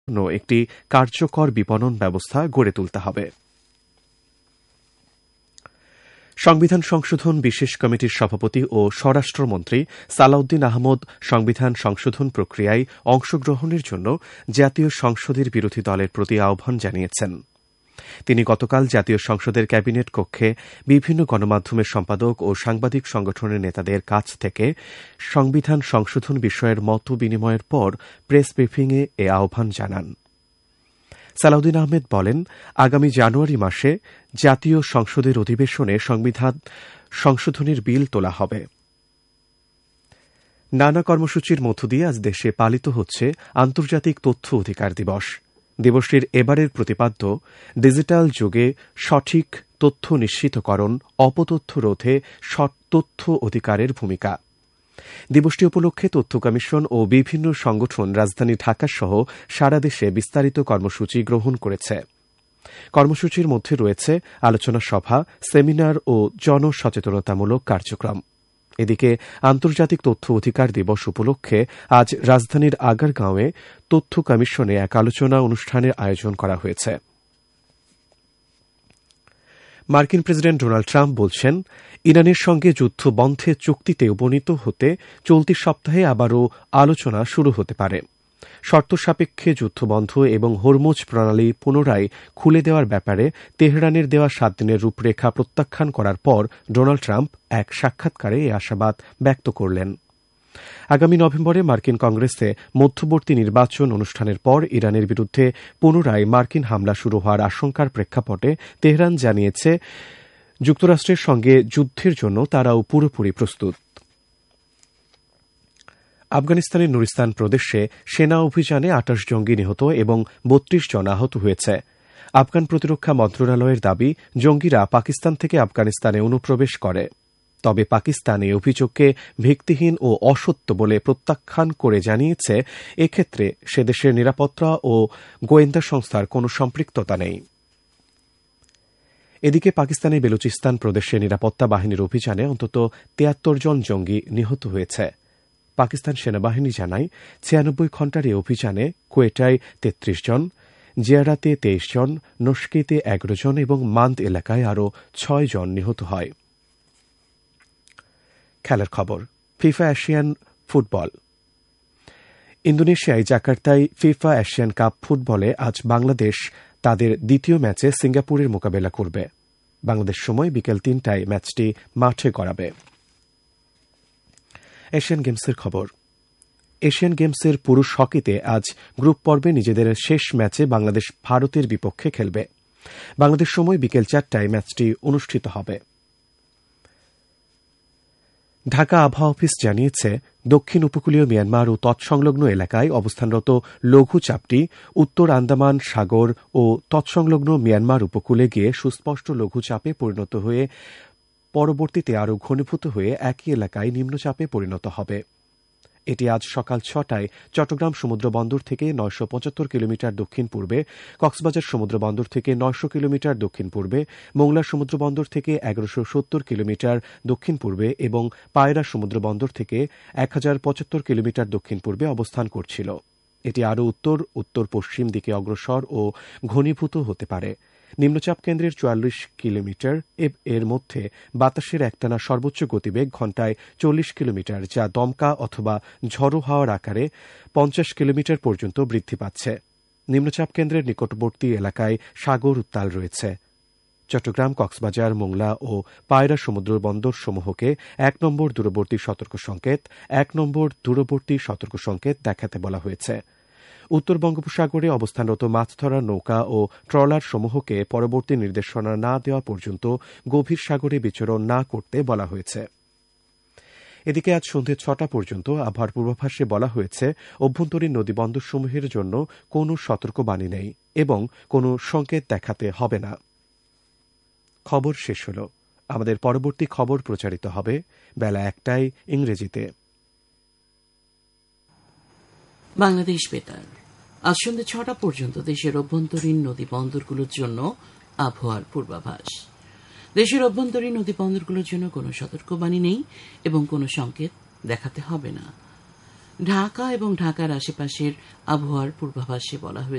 একটি কার্যকর বিপণন ব্যবস্থা গড়ে তুলতে হবে। সংবিধান সংশোধন বিশেষ কমিটির সভাপতি ও স্বরাষ্ট্রমন্ত্রী সালাউদ্দিন আহমদ সংবিধান সংশোধন প্রক্রিয়ায় অংশগ্রহণের জন্য জাতীয় সংসদের বিরোধী দলের প্রতি আহ্বান জানিয়েছেন। তিনি গতকাল জাতীয় সংসদের ক্যাবিনেট কক্ষে বিভিন্ন গণমাধ্যমের সম্পাদক ও সাংবাদিক সংগঠনের নেতাদের কাছ থেকে সংবিধান সংশোধন বিষয়ের মত বিনিময়ের পর প্রেস ব্রিফিংয়ে এ আহ্বান জানান। সালাউদ্দিন আহমেদ বলেন, আগামী জানুয়ারি মাসে জাতীয় সংসদের অধিবেশনে সংবিধান সংশোধনের বিল তোলা হবে। নানা কর্মসূচির মধ্য দিয়ে আজ দেশে পালিত হচ্ছে আন্তর্জাতিক তথ্য অধিকার দিবস। দিবসটির এবারের প্রতিপাদ্য ডিজিটাল যুগে সঠিক তথ্য নিশ্চিতকরণ, অপতথ্য রোধে তথ্য অধিকারের ভূমিকা। দিবসটি উপলক্ষে তথ্য কমিশন ও বিভিন্ন সংগঠন রাজধানী ঢাকাসহ সারা দেশে বিস্তারিত কর্মসূচি গ্রহণ করেছে। কর্মসূচির মধ্যে রয়েছে আলোচনা সভা, সেমিনার ও জনসচেতনতামূলক কার্যক্রম। এদিকে আন্তর্জাতিক তথ্য অধিকার দিবস উপলক্ষে আজ রাজধানীর আগারগাঁওয়ে তথ্য কমিশনে এক আলোচনা অনুষ্ঠানের আয়োজন করা হয়েছে। মার্কিন প্রেসিডেন্ট ডোনাল্ড ট্রাম্প বলছেন, ইরানের সঙ্গে যুদ্ধ বন্ধের চুক্তিতে উপনীত হতে চলতি সপ্তাহে আবারও আলোচনা শুরু হতে পারে। শর্ত সাপেক্ষে যুদ্ধবন্ধ এবং হরমুজ প্রণালী পুনরায় খুলে দেওয়ার ব্যাপারে তেহরানের দেওয়া 7 দিনের রূপরেখা প্রত্যাখ্যান করার পর ডোনাল্ড ট্রাম্প এক সাক্ষাৎকারে এই আশাবাদ ব্যক্ত করলেন। আগামী নভেম্বরে মার্কিন কংগ্রেসে মধ্যবর্তী নির্বাচন অনুষ্ঠানের পর ইরানের বিরুদ্ধে পুনরায় মার্কিন হামলা শুরু হওয়ার আশঙ্কার প্রেক্ষাপটে তেহরান জানিয়েছে, যুক্তরাষ্ট্রের সঙ্গে যুদ্ধের জন্য তারাও পুরোপুরি প্রস্তুত। আফগানিস্তানের নুরিস্তান প্রদেশে সেনা অভিযানে 28 জঙ্গি নিহত এবং 32 জন আহত হয়েছে। আফগান প্রতিরক্ষা মন্ত্রণালয়ের দাবি, জঙ্গিরা পাকিস্তান থেকে আফগানিস্তানে অনুপ্রবেশ করে। তবে পাকিস্তান এই অভিযোগকে ভিত্তিহীন ও অসত্য বলে প্রত্যাখ্যান করে জানিয়েছে, এক্ষেত্রে সে দেশের নিরাপত্তা ও গোয়েন্দা সংস্থার কোনো সম্পৃক্ততা নেই। এদিকে পাকিস্তানের বেলুচিস্তান প্রদেশে নিরাপত্তা বাহিনীর অভিযানে অন্তত 73 জন জঙ্গি নিহত হয়েছে। পাকিস্তান সেনাবাহিনী জানায়, 96 ঘণ্টার এই অভিযানে কোয়েটায় 33 জন, জিয়ারাতে 23 জন, নস্কিতে 11 জন এবং মান্দ এলাকায় আরও 6 জন নিহত হয়। খেলার খবর। FIFA Asian football. ইন্দোনেশিয়ায় জাকার্তায় FIFA Asian cup ফুটবলে আজ বাংলাদেশ তাদের দ্বিতীয় ম্যাচে সিঙ্গাপুরের মোকাবেলা করবে। বাংলাদেশ সময় বিকেল 3টায় ম্যাচটি মাঠে গড়াবে। এশিয়ান গেমসের খবর। এশিয়ান গেমসের পুরুষ হকিতে আজ গ্রুপ পর্বে নিজেদের শেষ ম্যাচে বাংলাদেশ ভারতের বিপক্ষে খেলবে। বাংলাদেশ সময় বিকেল 4টায় ম্যাচটি অনুষ্ঠিত হবে। ঢাকা আবহাওয়া অফিস জানিয়েছে, দক্ষিণ উপকূলীয় মিয়ানমার ও তৎসংলগ্ন এলাকায় অবস্থানরত লঘুচাপটি উত্তর আন্দামান সাগর ও তৎসংলগ্ন মিয়ানমার উপকূলে গিয়ে সুস্পষ্ট লঘুচাপে পরিণত হয়ে পরবর্তীতে আরও ঘনীভূত হয়ে একই এলাকায় নিম্নচাপে পরিণত হবে। এটি আজ সকাল 6টায় চট্টগ্রাম সমুদ্র বন্দর থেকে 975 কিলোমিটার দক্ষিণ পূর্বে, কক্সবাজার সমুদ্র বন্দর থেকে 900 কিলোমিটার দক্ষিণ পূর্বে, মোংলা সমুদ্র বন্দর থেকে 1170 কিলোমিটার দক্ষিণ পূর্বে এবং পায়রা সমুদ্র বন্দর থেকে 1075 কিলোমিটার দক্ষিণ পূর্বে অবস্থান করছিল। এটি আরও উত্তর পশ্চিম দিকে অগ্রসর ও ঘনীভূত হতে পারে। নিম্নচাপ কেন্দ্রের 44 কিলোমিটার এর মধ্যে বাতাসের একটানা সর্বোচ্চ গতিবেগ ঘণ্টায় 40 কিলোমিটার, যা দমকা অথবা ঝড়ো হাওয়ার আকারে 50 কিলোমিটার পর্যন্ত বৃদ্ধি পাচ্ছে। নিম্নচাপ কেন্দ্রের নিকটবর্তী এলাকায় সাগর উত্তাল রয়েছে। চট্টগ্রাম, কক্সবাজার, মোংলা ও পায়রা সমুদ্র বন্দর সমূহকে 1 নম্বর দূরবর্তী সতর্ক সংকেত, 1 নম্বর দূরবর্তী সতর্ক সংকেত দেখাতে বলা হয়েছে। উত্তর বঙ্গোপসাগরে অবস্থানরত মাছ ধরার নৌকা ও ট্রলার সমূহকে পরবর্তী নির্দেশনা না দেওয়া পর্যন্ত গভীর সাগরে বিচরণ না করতে বলা হয়েছে। এদিকে আজ সন্ধ্যে 6টা পর্যন্ত আবহাওয়ার পূর্বাভাসে বলা হয়েছে, অভ্যন্তরীণ নদীবন্দরসমূহের জন্য কোনো সতর্কবাণী নেই এবং কোনো সংকেত দেখাতে হবে না। খবর শেষ হল। আমাদের পরবর্তী খবর প্রচারিত হবে বেলা 1টায় ইংরেজিতে। বাংলাদেশ বেতার আজ সন্ধ্যে 6টা পর্যন্ত দেশের অভ্যন্তরীণ নদী বন্দরগুলোর জন্য আবহাওয়ার পূর্বাভাস। দেশের অভ্যন্তরীণ নদী বন্দরগুলোর জন্য কোনো সতর্কবাণী নেই এবং কোনো সংকেত দেখাতে হবে না। ঢাকা এবং ঢাকার আশেপাশের আবহাওয়ার পূর্বাভাসে বলা হয়েছে,